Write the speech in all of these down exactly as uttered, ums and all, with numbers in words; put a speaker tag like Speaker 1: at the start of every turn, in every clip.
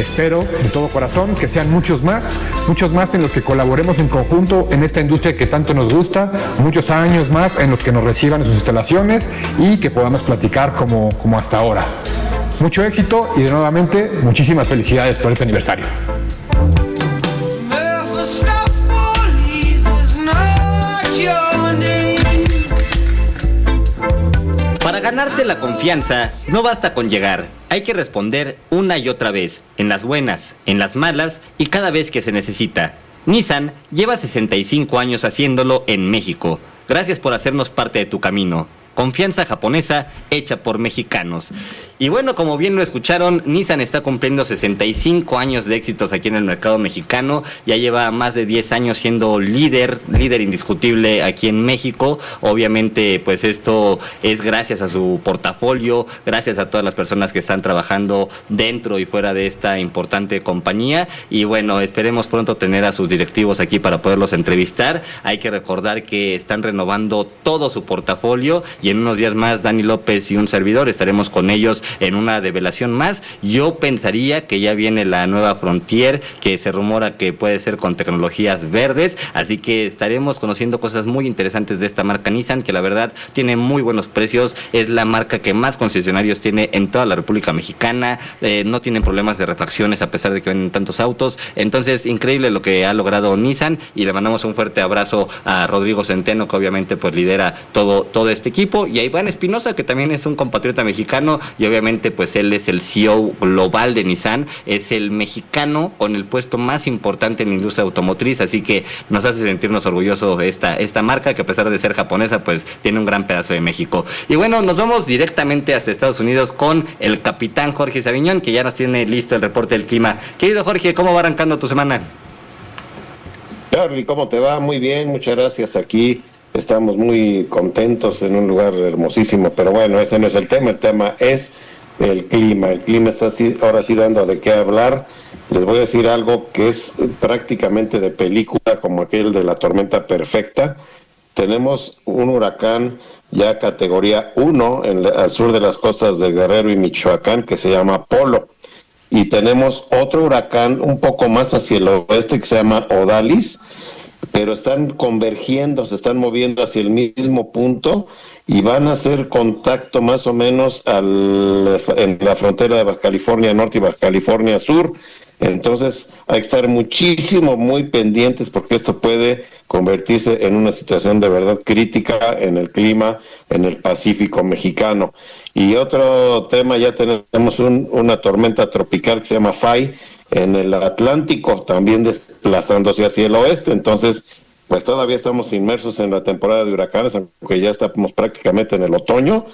Speaker 1: espero de todo corazón que sean muchos más, muchos más en los que colaboremos en conjunto en esta industria que tanto nos gusta, muchos años más en los que nos reciban en sus instalaciones y que podamos platicar como, como hasta ahora. Mucho éxito y de nuevamente muchísimas felicidades por este aniversario.
Speaker 2: Para ganarte la confianza, no basta con llegar, hay que responder una y otra vez, en las buenas, en las malas y cada vez que se necesita. Nissan lleva sesenta y cinco años haciéndolo en México. Gracias por hacernos parte de tu camino. Confianza japonesa hecha por mexicanos. Y bueno, como bien lo escucharon, Nissan está cumpliendo sesenta y cinco años de éxitos aquí en el mercado mexicano. Ya lleva más de diez años siendo líder, líder indiscutible aquí en México. Obviamente, pues esto es gracias a su portafolio, gracias a todas las personas que están trabajando dentro y fuera de esta importante compañía. Y bueno, esperemos pronto tener a sus directivos aquí para poderlos entrevistar. Hay que recordar que están renovando todo su portafolio y en unos días más Dani López y un servidor estaremos con ellos en una develación más. Yo pensaría que ya viene la nueva Frontier, que se rumora que puede ser con tecnologías verdes, así que estaremos conociendo cosas muy interesantes de esta marca Nissan, que la verdad tiene muy buenos precios, es la marca que más concesionarios tiene en toda la República Mexicana, eh, no tienen problemas de refacciones a pesar de que venden tantos autos. Entonces, increíble lo que ha logrado Nissan, y le mandamos un fuerte abrazo a Rodrigo Centeno, que obviamente pues lidera todo, todo este equipo, y a Iván Espinosa, que también es un compatriota mexicano, y obviamente pues él es el C E O global de Nissan, es el mexicano con el puesto más importante en la industria automotriz, así que nos hace sentirnos orgullosos esta, esta marca, que a pesar de ser japonesa pues tiene un gran pedazo de México. Y bueno, nos vamos directamente hasta Estados Unidos con el capitán Jorge Saviñón, que ya nos tiene listo el reporte del clima. Querido Jorge, ¿cómo va arrancando tu semana?
Speaker 3: Charlie, ¿cómo te va? Muy bien, muchas gracias. Aquí estamos muy contentos en un lugar hermosísimo, pero bueno, ese no es el tema, el tema es el clima. El clima está así, ahora sí dando de qué hablar. Les voy a decir algo que es prácticamente de película, como aquel de la tormenta perfecta. Tenemos un huracán ya categoría uno en la, al sur de las costas de Guerrero y Michoacán, que se llama Polo. Y tenemos otro huracán un poco más hacia el oeste que se llama Odalis, pero están convergiendo, se están moviendo hacia el mismo punto y van a hacer contacto más o menos al, en la frontera de Baja California Norte y Baja California Sur. Entonces hay que estar muchísimo, muy pendientes, porque esto puede convertirse en una situación de verdad crítica en el clima en el Pacífico mexicano. Y otro tema, ya tenemos un, una tormenta tropical que se llama Fay en el Atlántico, también desplazándose hacia el oeste. Entonces, pues todavía estamos inmersos en la temporada de huracanes, aunque ya estamos prácticamente en el otoño.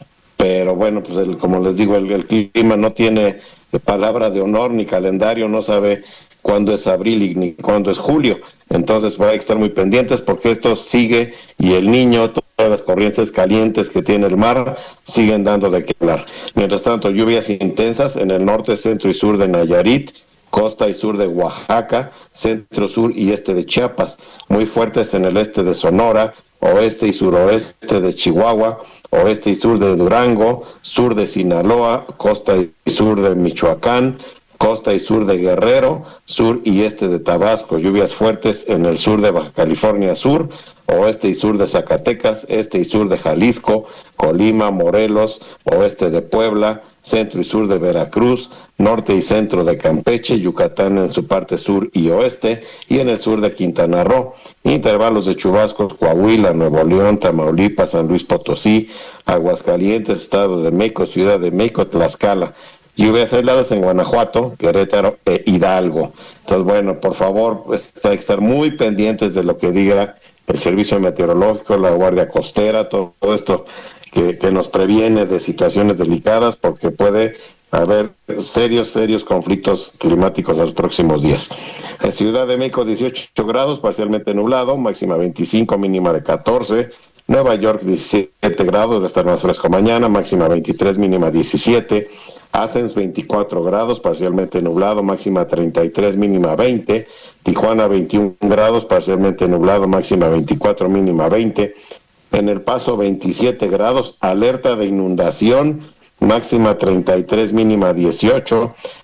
Speaker 3: Pero bueno, pues el, como les digo, el, el clima no tiene palabra de honor ni calendario, no sabe cuándo es abril y ni cuándo es julio. Entonces hay que estar muy pendientes, porque esto sigue, y el Niño, todas las corrientes calientes que tiene el mar siguen dando de qué hablar. Mientras tanto, lluvias intensas en el norte, centro y sur de Nayarit, costa y sur de Oaxaca, centro, sur y este de Chiapas, muy fuertes en el este de Sonora, oeste y suroeste de Chihuahua, oeste y sur de Durango, sur de Sinaloa, costa y sur de Michoacán, costa y sur de Guerrero, sur y este de Tabasco, lluvias fuertes en el sur de Baja California Sur, oeste y sur de Zacatecas, este y sur de Jalisco, Colima, Morelos, oeste de Puebla, centro y sur de Veracruz, norte y centro de Campeche, Yucatán en su parte sur y oeste, y en el sur de Quintana Roo, intervalos de chubascos, Coahuila, Nuevo León, Tamaulipas, San Luis Potosí, Aguascalientes, Estado de México, Ciudad de México, Tlaxcala. Lluvias aisladas en Guanajuato, Querétaro e Hidalgo. Entonces, bueno, por favor, pues, hay que estar muy pendientes de lo que diga el Servicio Meteorológico, la Guardia Costera, todo, todo esto que, que nos previene de situaciones delicadas, porque puede haber serios, serios conflictos climáticos en los próximos días. En Ciudad de México, dieciocho grados, parcialmente nublado, máxima veinticinco, mínima de catorce. Nueva York, diecisiete grados, va a estar más fresco mañana, máxima veintitrés, mínima diecisiete. Athens, veinticuatro grados, parcialmente nublado, máxima treinta y tres, mínima veinte. Tijuana, veintiún grados, parcialmente nublado, máxima veinticuatro, mínima veinte. En El Paso, veintisiete grados, alerta de inundación, máxima treinta y tres, mínima dieciocho.